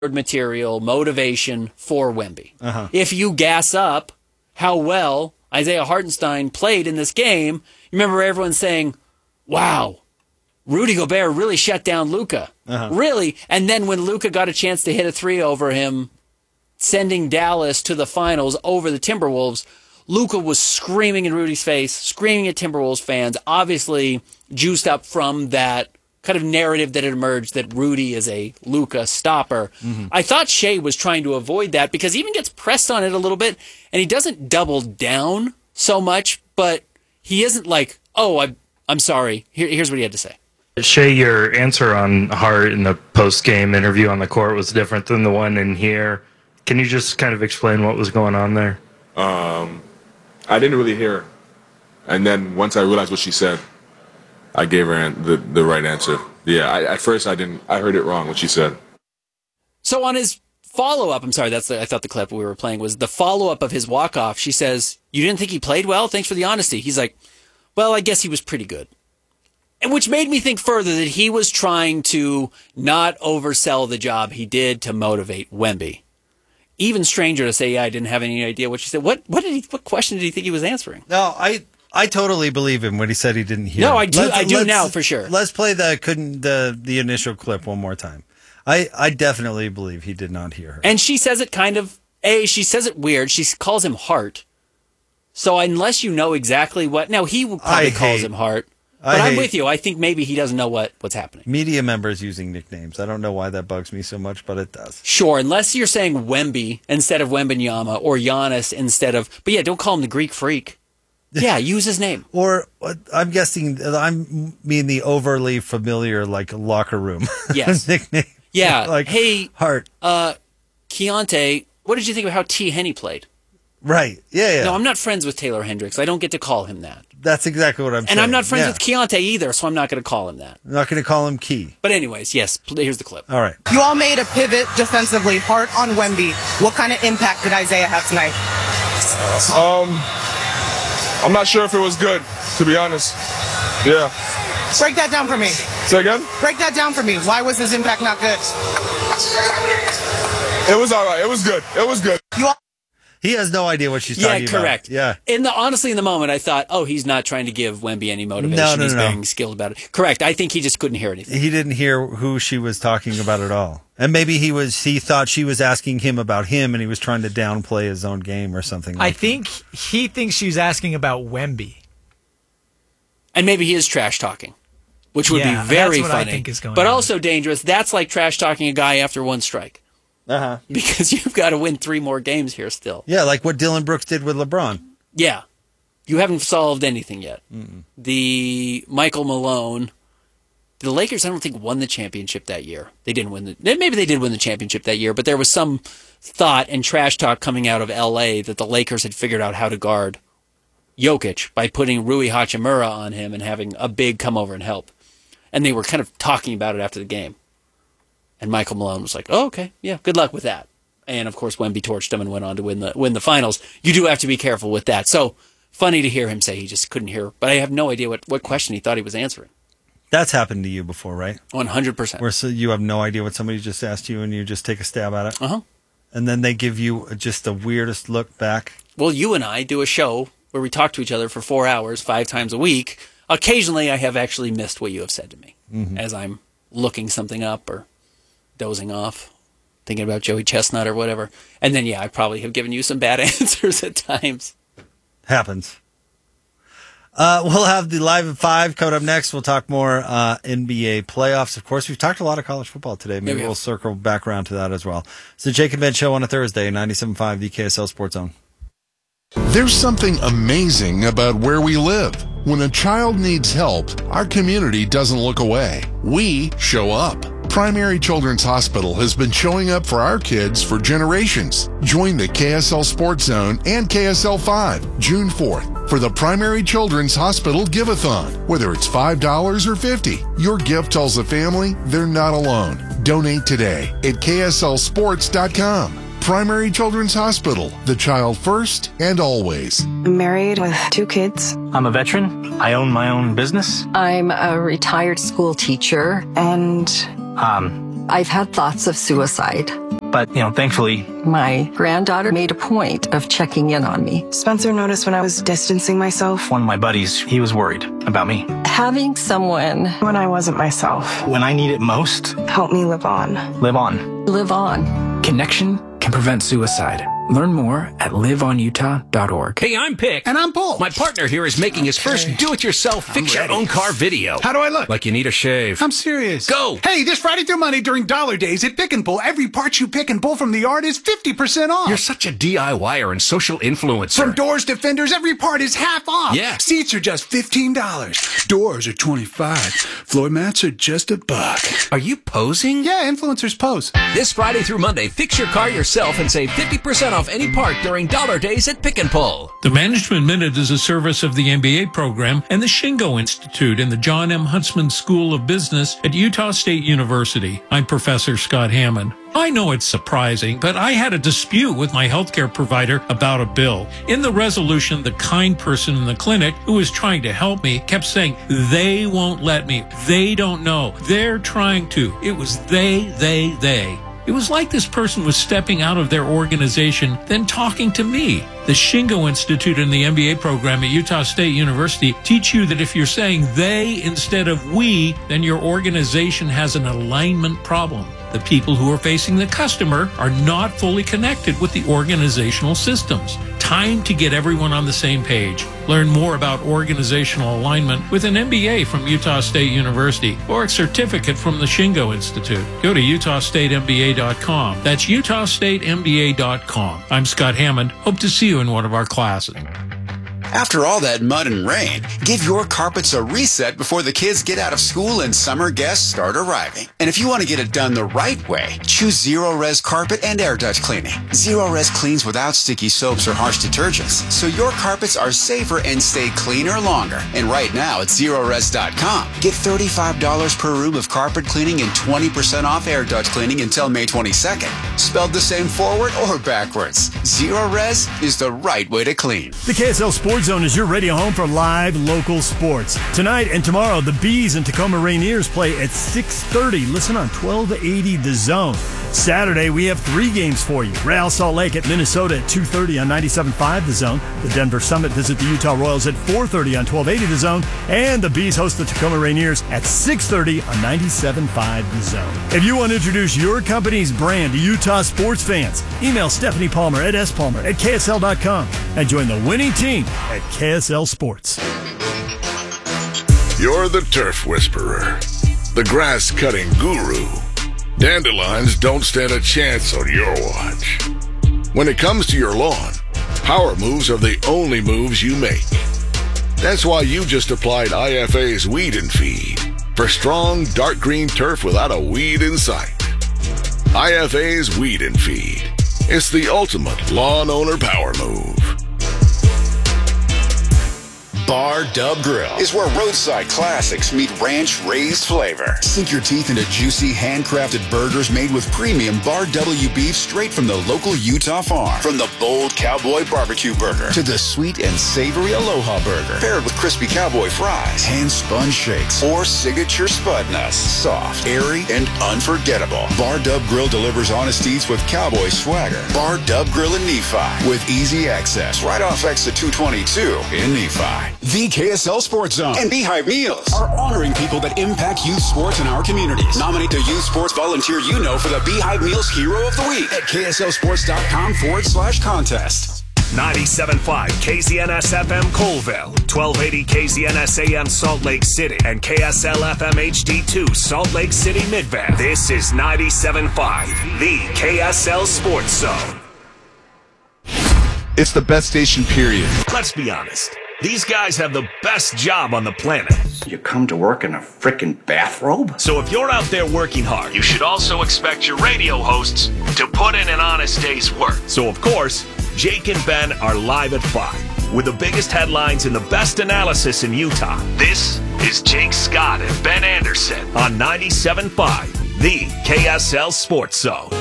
material, motivation for Wemby. If you gas up how well Isaiah Hartenstein played in this game, you remember everyone saying, wow, Rudy Gobert really shut down Luka. Really? And then when Luka got a chance to hit a three over him, sending Dallas to the finals over the Timberwolves, Luka was screaming in Rudy's face, screaming at Timberwolves fans, obviously juiced up from that kind of narrative that had emerged that Rudy is a Luka stopper. I thought Shea was trying to avoid that because he even gets pressed on it a little bit, and he doesn't double down so much, but he isn't like, oh, I'm sorry. Here's what he had to say. Shea, your answer on Hart in the post-game interview on the court was different than the one in here. Can you just kind of explain what was going on there? I didn't really hear her. And then once I realized what she said, I gave her the right answer. Yeah, at first I heard it wrong what she said. So on his follow-up, I'm sorry, I thought the clip we were playing was the follow-up of his walk-off. She says, you didn't think he played well? Thanks for the honesty. He's like, well, I guess he was pretty good. And which made me think further that he was trying to not oversell the job he did to motivate Wemby. Even stranger to say, yeah, I didn't have any idea what she said. What question did he think he was answering? No, I totally believe him when he said he didn't hear. No, I do now for sure. Let's play the initial clip one more time. I definitely believe he did not hear her. And she says it kind of, she says it weird. She calls him Hart. So unless you know exactly what, now he probably calls him Hart. But I'm with you. I think maybe he doesn't know what's happening. Media members using nicknames. I don't know why that bugs me so much, but it does. Sure, unless you're saying Wemby instead of Wembanyama or Giannis instead of... But yeah, don't call him the Greek Freak. Yeah, use his name. Or I'm guessing, mean the overly familiar, like, locker room nickname. Yeah. Like, hey, Hart. Keontae, what did you think of how T. Henny played? Right. Yeah. No, I'm not friends with Taylor Hendricks. I don't get to call him that. That's exactly what I'm saying. And I'm not friends with Keontae either, so I'm not going to call him that. I'm not going to call him Key. But anyways, yes, here's the clip. All right. You all made a pivot defensively, Hart on Wemby. What kind of impact did Isaiah have tonight? I'm not sure if it was good, to be honest. Yeah. Break that down for me. Say again? Break that down for me. Why was his impact not good? It was all right. It was good. It was good. He has no idea what she's talking about. Correct. Yeah, honestly, in the moment, I thought, oh, he's not trying to give Wemby any motivation. No. He's being skilled about it. Correct. I think he just couldn't hear anything. He didn't hear who she was talking about at all. And maybe he thought she was asking him about him, and he was trying to downplay his own game or something like that. I think he thinks she was asking about Wemby. And maybe he is trash talking, which would be very that's what funny. I think is going but on. Also dangerous. That's like trash talking a guy after one strike. Because you've got to win 3 more games here still. Yeah, like what Dylan Brooks did with LeBron. Yeah. You haven't solved anything yet. The Michael Malone, the Lakers, I don't think, won the championship that year. They didn't win maybe they did win the championship that year, but there was some thought and trash talk coming out of LA that the Lakers had figured out how to guard Jokic by putting Rui Hachimura on him and having a big come over and help. And they were kind of talking about it after the game. And Michael Malone was like, oh, okay, yeah, good luck with that. And, of course, Wemby torched him and went on to win the finals. You do have to be careful with that. So, funny to hear him say he just couldn't hear. But I have no idea what question he thought he was answering. That's happened to you before, right? 100%. Where you have no idea what somebody just asked you and you just take a stab at it? Uh-huh. And then they give you just the weirdest look back? Well, you and I do a show where we talk to each other for 4 hours, 5 times a week. Occasionally, I have actually missed what you have said to me as I'm looking something up or dozing off, thinking about Joey Chestnut or whatever. And then, I probably have given you some bad answers at times. Happens. We'll have the Live at 5 coming up next. We'll talk more NBA playoffs. Of course, we've talked a lot of college football today. Maybe we'll circle back around to that as well. It's the Jake and Ben Show on a Thursday, 97.5, the KSL Sports Zone. There's something amazing about where we live. When a child needs help, our community doesn't look away. We show up. Primary Children's Hospital has been showing up for our kids for generations. Join the KSL Sports Zone and KSL 5, June 4th, for the Primary Children's Hospital Give-a-thon. Whether it's $5 or $50, your gift tells the family they're not alone. Donate today at KSLSports.com. Primary Children's Hospital, the child first and always. I'm married with 2 kids. I'm a veteran. I own my own business. I'm a retired school teacher and... I've had thoughts of suicide. But, thankfully, my granddaughter made a point of checking in on me. Spencer noticed when I was distancing myself. one of my buddies, he was worried about me. Having someone When I wasn't myself. When I need it most, Help me live on. live on. live on. Connection can prevent suicide. Learn more at liveonutah.org. Hey, I'm Pick. And I'm Paul. My partner here is making his first do-it-yourself fix-your-own-car video. How do I look? Like you need a shave. I'm serious. Go! Hey, this Friday through Monday during Dollar Days at Pick and Pull, every part you pick and pull from the yard is 50% off. You're such a DIYer and social influencer. From doors to fenders, every part is half off. Yeah. Seats are just $15. Doors are $25. Floor mats are just $1. Are you posing? Yeah, influencers pose. This Friday through Monday, fix your car yourself and save 50% off any part during Dollar Days at Pick and Pull. The Management Minute is a service of the MBA program and the Shingo Institute in the John M. Huntsman School of Business at Utah State University. I'm Professor Scott Hammond. I know it's surprising, but I had a dispute with my healthcare provider about a bill. In the resolution, the kind person in the clinic who was trying to help me kept saying, they won't let me. They don't know. They're trying to. It was they. It was like this person was stepping out of their organization, then talking to me. The Shingo Institute and the MBA program at Utah State University teach you that if you're saying they instead of we, then your organization has an alignment problem. The people who are facing the customer are not fully connected with the organizational systems. Time to get everyone on the same page. Learn more about organizational alignment with an MBA from Utah State University or a certificate from the Shingo Institute. Go to utahstatemba.com. That's utahstatemba.com. I'm Scott Hammond. Hope to see you in one of our classes. After all that mud and rain, give your carpets a reset before the kids get out of school and summer guests start arriving. And if you want to get it done the right way, choose Zero-Res Carpet and Air Duct Cleaning. Zero-Res cleans without sticky soaps or harsh detergents, so your carpets are safer and stay cleaner longer. And right now at Zerores.com, get $35 per room of carpet cleaning and 20% off air duct cleaning until May 22nd. Spelled the same forward or backwards. Zero-Res is the right way to clean. The KSL Sports Zone is your radio home for live local sports. Tonight and tomorrow, the Bees and Tacoma Rainiers play at 6:30. Listen on 1280 The Zone. Saturday, we have 3 games for you. Real Salt Lake at Minnesota at 2:30 on 97.5 The Zone. The Denver Summit visit the Utah Royals at 4:30 on 1280 The Zone. And the Bees host the Tacoma Rainiers at 6:30 on 97.5 The Zone. If you want to introduce your company's brand to Utah sports fans, email Stephanie Palmer at spalmer@ksl.com and join the winning team at KSL Sports. You're the turf whisperer, the grass-cutting guru. Dandelions don't stand a chance on your watch. When it comes to your lawn, power moves are the only moves you make. That's why you just applied IFA's Weed and Feed for strong, dark green turf without a weed in sight. IFA's Weed and Feed. It's the ultimate lawn owner power move. Bar Dub Grill is where roadside classics meet ranch-raised flavor. Sink your teeth into juicy, handcrafted burgers made with premium Bar W beef straight from the local Utah farm. From the bold cowboy barbecue burger to the sweet and savory Aloha burger, paired with crispy cowboy fries, hand-spun shakes, or signature spud nuts. Soft, airy, and unforgettable. Bar Dub Grill delivers honest eats with cowboy swagger. Bar Dub Grill in Nephi with easy access right off exit 222 in Nephi. The KSL Sports Zone and Beehive Meals are honoring people that impact youth sports in our communities. Nominate the youth sports volunteer you know for the Beehive Meals Hero of the Week at KSLSports.com/contest. 97.5 KZNS FM Colville, 1280 KZNS AM Salt Lake City, and KSL FM HD2 Salt Lake City Midvale. This is 97.5, the KSL Sports Zone. It's the best station, period. Let's be honest. These guys have the best job on the planet. You come to work in a frickin' bathrobe? So if you're out there working hard, you should also expect your radio hosts to put in an honest day's work. So of course, Jake and Ben are live at 5 with the biggest headlines and the best analysis in Utah. This is Jake Scott and Ben Anderson on 97.5, the KSL Sports Zone.